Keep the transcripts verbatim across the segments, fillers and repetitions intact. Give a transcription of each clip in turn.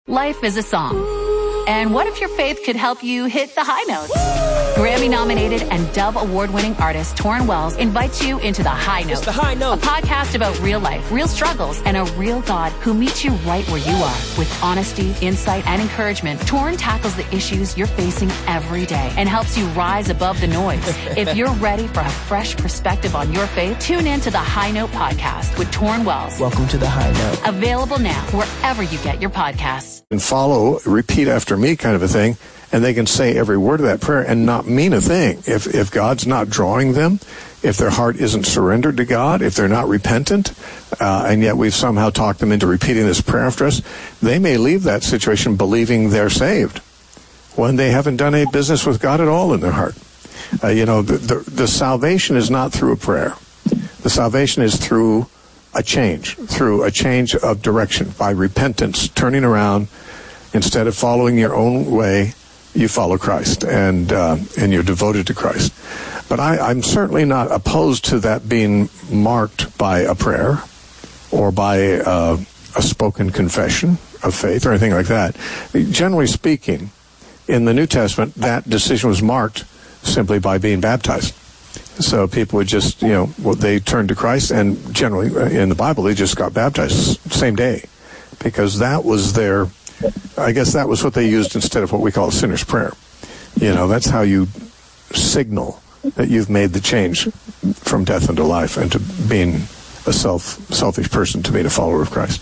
Life is a song. And what if your faith could help you hit the high notes? Grammy-nominated and Dove Award-winning artist Torrin Wells invites you into The High Note. It's The High Note. A podcast about real life, real struggles, and a real God who meets you right where you are. With honesty, insight, and encouragement, Torrin tackles the issues you're facing every day and helps you rise above the noise. If you're ready for a fresh perspective on your faith, tune in to The High Note podcast with Torrin Wells. Welcome to The High Note. Available now wherever you get your podcasts. And follow, repeat after me kind of a thing, and they can say every word of that prayer and not mean a thing. If if God's not drawing them, if their heart isn't surrendered to God, if they're not repentant, uh, and yet we've somehow talked them into repeating this prayer after us, they may leave that situation believing they're saved when they haven't done any business with God at all in their heart. Uh, you know, the, the, the salvation is not through a prayer. The salvation is through a change, through a change of direction, by repentance, turning around. Instead of following your own way, you follow Christ, and uh, and you're devoted to Christ. But I, I'm certainly not opposed to that being marked by a prayer or by uh, a spoken confession of faith or anything like that. Generally speaking, in the New Testament, that decision was marked simply by being baptized. So people would just, you know, well, they turned to Christ, and generally in the Bible, they just got baptized same day, because that was their, I guess that was what they used instead of what we call a sinner's prayer. You know, that's how you signal that you've made the change from death into life and to being a self selfish person to being a follower of Christ.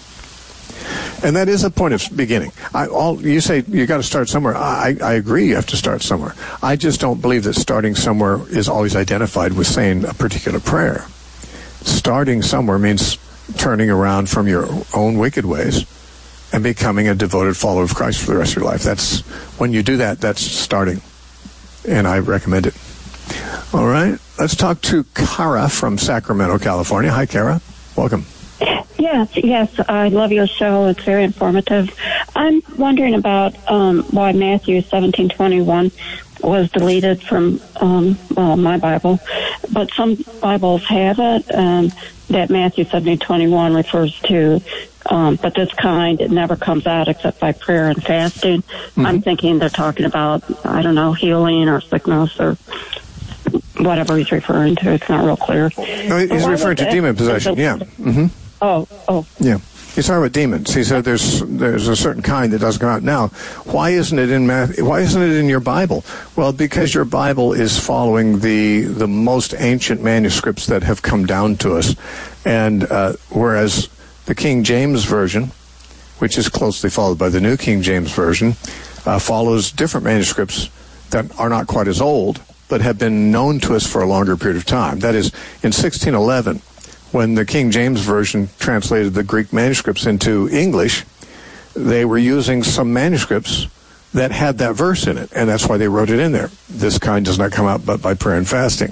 And that is a point of beginning. I, all you say you got to start somewhere. I, I agree. You have to start somewhere. I just don't believe that starting somewhere is always identified with saying a particular prayer. Starting somewhere means turning around from your own wicked ways and becoming a devoted follower of Christ for the rest of your life. That's when you do that. That's starting, and I recommend it. All right, let's talk to Kara from Sacramento, California. Hi, Kara. Welcome. Yes, yes, I love your show. It's very informative. I'm wondering about um, why Matthew seventeen twenty-one was deleted from um, well, my Bible, but some Bibles have it. Um, that Matthew seventeen twenty-one refers to, um, but this kind, it never comes out except by prayer and fasting. Mm-hmm. I'm thinking they're talking about, I don't know, healing or sickness or whatever he's referring to. It's not real clear. No, he's referring to demon possession. Yeah. Mm-hmm. Oh, oh. Yeah. He's talking about demons. He said there's there's a certain kind that doesn't come out. Now, why isn't it in Matthew, why isn't it in your Bible? Well, because your Bible is following the the most ancient manuscripts that have come down to us, and uh, whereas the King James Version, which is closely followed by the New King James Version, uh, follows different manuscripts that are not quite as old, but have been known to us for a longer period of time. That is, in sixteen eleven, when the King James Version translated the Greek manuscripts into English, they were using some manuscripts that had that verse in it, and that's why they wrote it in there. This kind does not come out but by prayer and fasting.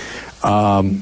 Um,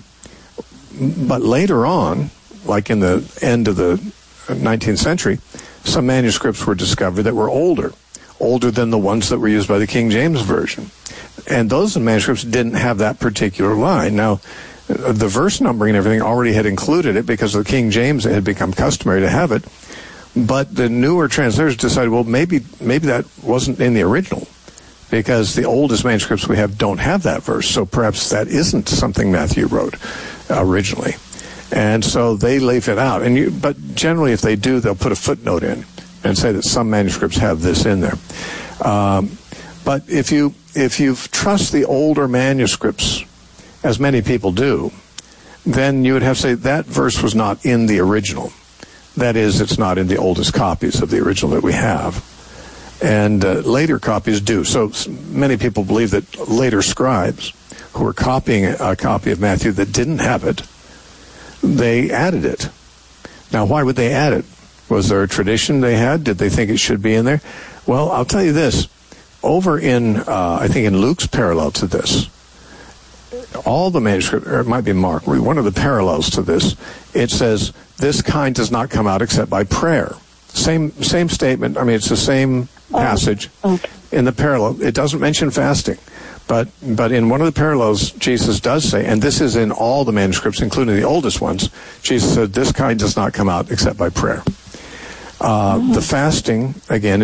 but later on, like in the end of the nineteenth century, some manuscripts were discovered that were older, older than the ones that were used by the King James Version. And those manuscripts didn't have that particular line. Now, the verse numbering and everything already had included it because the King James had become customary to have it. But the newer translators decided, well, maybe maybe that wasn't in the original, because the oldest manuscripts we have don't have that verse. So perhaps that isn't something Matthew wrote originally. And so they leave it out. And you, but generally, if they do, they'll put a footnote in and say that some manuscripts have this in there. Um, but if you if you trust the older manuscripts, as many people do, then you would have to say that verse was not in the original. That is, it's not in the oldest copies of the original that we have. And uh, later copies do. So many people believe that later scribes who were copying a copy of Matthew that didn't have it, they added it. Now, why would they add it? Was there a tradition they had? Did they think it should be in there? Well, I'll tell you this. Over in, uh, I think in Luke's parallel to this, all the manuscript, or it might be Mark, one of the parallels to this, it says, this kind does not come out except by prayer. Same same statement. I mean, it's the same passage oh, okay. in the parallel. It doesn't mention fasting. But but in one of the parallels, Jesus does say, and this is in all the manuscripts, including the oldest ones, Jesus said, this kind does not come out except by prayer. Uh, oh. The fasting, again,